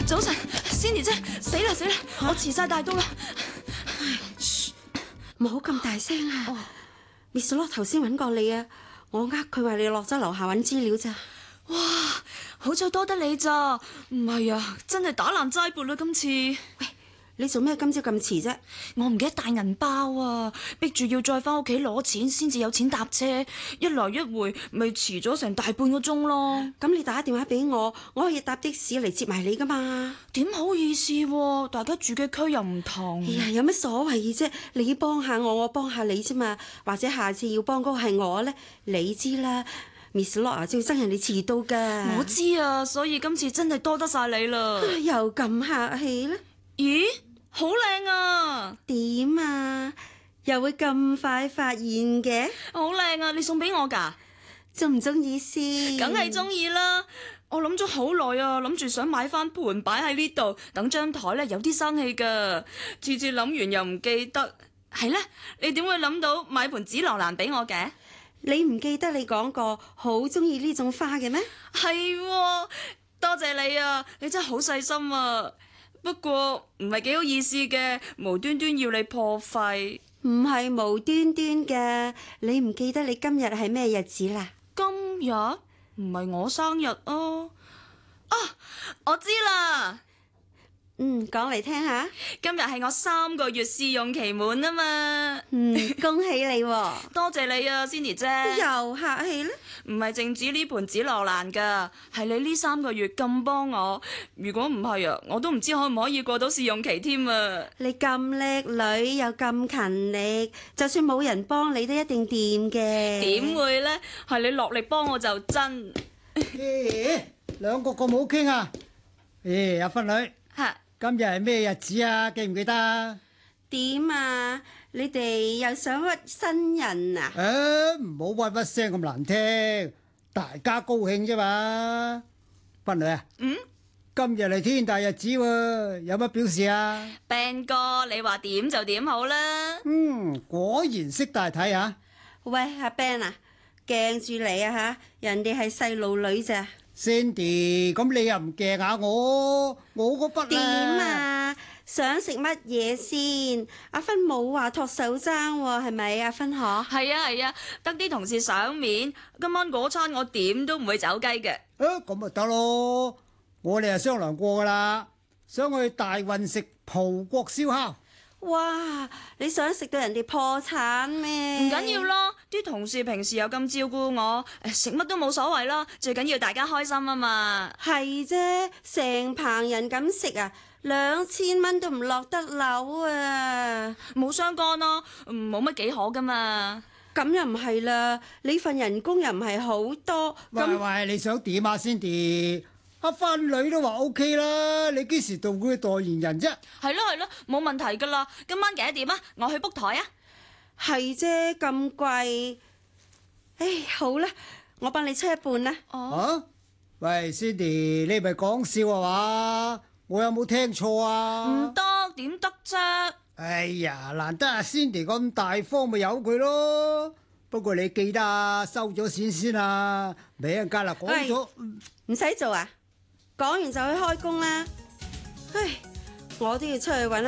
早晨，Cindy 姐，死啦！我遲晒大到啦。 唔好咁大聲啊！Miss Lock 頭先揾過你啊，我佢話你落咗樓下揾資料咋。 哇，好彩多得你咋，唔係啊，真係打爛齋缽啦今次。 喂，你做咩今朝咁遲啫？ 我唔記得帶銀包啊，逼住要再翻屋企攞錢先至有錢搭車，一來一回咪遲咗成大半個鐘咯。 咁你打電話俾我，我可以搭的士嚟接埋你噶嘛？ 點好意思喎，大家住嘅區又唔同。 哎呀，有乜所謂啫？你幫下我，我幫下你啫嘛。或者下次要幫嗰個係我呢？你知啦。Miss Lock 啊，最憎人哋遲到噶。 我知啊，所以今次真係多得晒你啦。 又咁客氣咧？ 咦，好靚啊！ 點啊？又會咁快發現嘅？ 好靚啊！你送俾我噶？ 中唔中意先？ 梗係中意啦！我諗咗好耐啊，諗住想買翻盤擺喺呢度，等張台咧有啲生氣噶。次次諗完又唔記得。係咧，你點會諗到買盤紫羅蘭俾我嘅？ 你唔記得你講過好中意呢種花嘅咩？ 係喎，多謝你啊！你真係好細心啊！不過唔係幾好意思嘅，無端端要你破費。 唔係無端端嘅，你唔記得你今日係咩日子啦？ 今日唔係我生日啊！啊，我知啦。 講嚟聽下。 今日係我3個月試用期滿啊嘛。 恭喜你喎！ 多謝你啊，Cindy 姐。 又客氣咧？ 唔係淨止呢盤紫羅蘭噶，係你呢3個月咁幫我。如果唔係啊，我都唔知可唔可以過到試用期添啊。 你咁叻女又咁勤力，就算冇人幫你都一定掂嘅。 點會呢？係你落力幫我就真。 兩個咁好傾啊！阿芬女。 吓。 今日係咩日子啊？記唔記得？ 點啊？你哋又想屈新人啊？ 唔好屈屈聲咁難聽，大家高興啫嘛。芬女啊，今日係天大日子喎，有乜表示啊 ？Ben哥，你話點就點好啦。 果然識大體啊！ 喂，阿 Ben 啊，鏡住你啊吓，人哋係細路女咋。 Cindy，咁你又唔鏡下我嗰筆點啊？想食乜嘢先？阿芬冇話托手踭喎，係咪阿芬嗬？ 係啊，得啲同事賞面，今晚嗰餐我點都唔會走雞嘅。 咁咪得咯，我哋係商量過噶啦，想去大運食葡國燒烤。 哇！你想食到人哋破產咩？ 唔緊要啦，啲同事平時又咁照顧我，食乜都冇所謂啦，最緊要大家開心啊嘛。 係啫，成棚人咁食啊，2000蚊都唔落得樓啊！ 冇相干咯，冇乜幾可噶嘛。 咁又唔係啦，你份人工又唔係好多。 喂，你想點啊，Cindy？阿芬女都話 OK 啦，你幾時做佢嘅代言人啫？ 係咯，冇問題噶啦。今晚幾多點啊？我去 book 台啊。 係啫，咁貴。好啦，我幫你出一半啦。 喂，Cindy，你咪講笑啊嘛？我有冇聽錯啊？ 唔得，點得啫？ 哎呀，難得阿 Cindy 咁大方，咪由佢咯。不過你記得啊，收咗錢先啊，咪一間啦講咗。 唔使做啊？講完就去開工啦。我都要出去搵